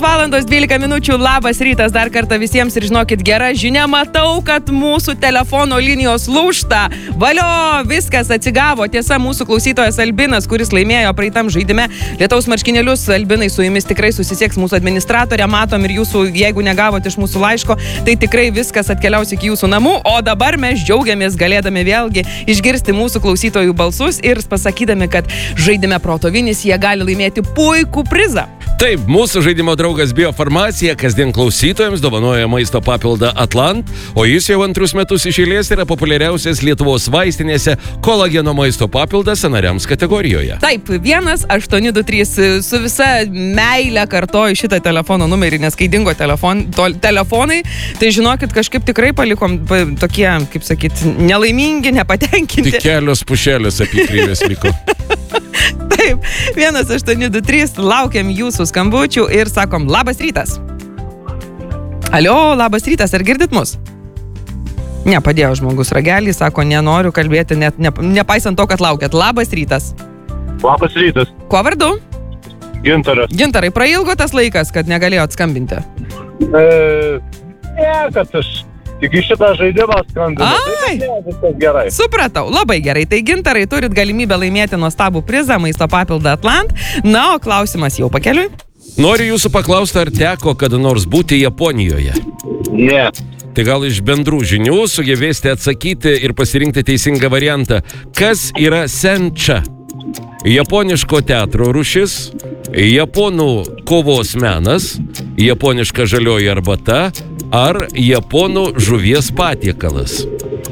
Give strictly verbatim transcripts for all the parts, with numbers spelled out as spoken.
Valandos dvylika minučių, labas rytas dar kartą visiems ir žinokit, gera žinia, matau, kad mūsų telefono linijos lūžta. Valio, viskas atsigavo. Tiesa, mūsų klausytojas Albinas, kuris laimėjo praeitam žaidime Lietaus marškinėlius. Albinai, su jumis tikrai susisieks mūsų administratorė, matom ir jūsų, jeigu negavot iš mūsų laiško, tai tikrai viskas atkeliaus iki jūsų namų, o dabar mes džiaugiamės galėdami vėlgi išgirsti mūsų klausytojų balsus ir pasakydami, kad žaidime Protovinis jie gali laimėti puikų prizą. Taip, mūsų žaidimo draugas Biofarmacija kasdien klausytojams dovanoja maisto papildą Atlant, o jis jau antrus metus iš eilės yra populiariausias Lietuvos vaistinėse kolageno maisto papildas sąnariams kategorijoje. Taip, vienas aštuoni du trys, su visa meile kartoju šitą telefono numerį, nes kai dingo telefon, to, telefonai, tai žinokit, kažkaip tikrai palikom pa, tokie, kaip sakyt, nelaimingi, nepatenkinti. Tik kelios pušelės apykryvės liko. Taip, vienas aštuoni du trys, laukiam jūsų skambučių ir sakom labas rytas. Alio, labas rytas, ar girdit mus? Ne, padėjo žmogus ragelį, sako, nenoriu kalbėti, net ne, nepaisant to, kad laukiat. Labas rytas. Labas rytas. Kuo vardu? Gintaras. Gintarai, prailgo tas laikas, kad negalėjot skambinti? E, ne, kad aš tik iš šitą žaidimą skambinu. Ai, ne, viskas gerai. Supratau, labai gerai. Tai Gintarai, turit galimybę laimėti nuostabų prizą, maisto papildą Atlant. Na, o klausimas jau pakeliui. Noriu jūsų paklausti, ar teko kada nors būti Japonijoje? Ne. Tai gal iš bendrų žinių sugebėsite atsakyti ir pasirinkti teisingą variantą. Kas yra senča? Japoniško teatro rūšis, japonų kovos menas, japoniška žalioji arbata ar japonų žuvies patiekalas?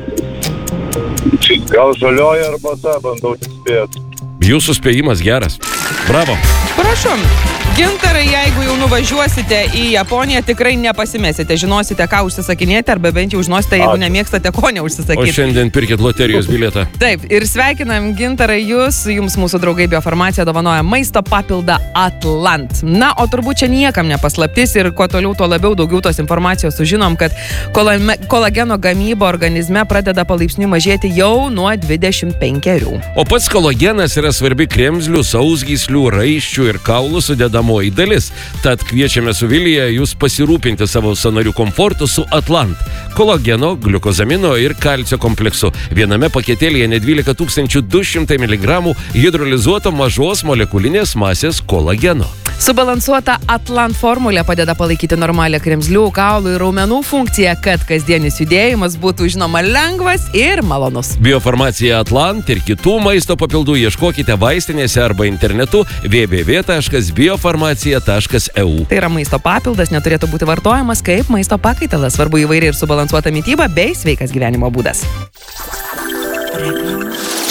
Gal žalioji arbata, bandau spėti. Jūsų spėjimas geras. Bravo. Prašom. Gintarai, jeigu jau nuvažiuosite į Japoniją, tikrai nepasimesite. Žinosite, ką užsisakinėti, arba bent jau žinosite, jeigu Ačiū. nemėgstate, ko O neužsisakyti. šiandien pirkit loterijos bilietą. Taip, ir sveikinam Gintarai jūs, jums mūsų draugai Biofarmacija dovanoja maisto papildą Atlant. Na, o turbūt čia niekam nepaslaptis ir kuo toliau, tuo labiau daugiau tos informacijos sužinom, kad kolame, kolageno gamyba organizme pradeda palaipsniui mažėti jau nuo dvidešimt penkerių. O pats kolagenas yra svarbi kremzlių, sausgyslių, raiščių ir kaulų sudedamoji dalis. Tad kviečiame su Vilija jūs pasirūpinti savo sąnarių komfortu su Atlant. Kolageno, gliukozamino ir kalcio kompleksu. Viename paketėlyje net dvylika tūkstančių du šimtai miligramų hidrolizuoto mažos molekulinės masės kolageno. Subalansuota Atlant formulė padeda palaikyti normalią kremzlių, kaulų ir raumenų funkciją, kad kasdienis judėjimas būtų, žinoma, lengvas ir malonus. Biofarmacija Atlant ir kitų maisto papildų ieškokite vaistinėse arba internetu w w w taškas biofarmacija taškas e u. Tai yra maisto papildas, neturėtų būti vartojamas kaip maisto pakaitalas. Svarbu įvairi ir subalansuota mityba bei sveikas gyvenimo būdas.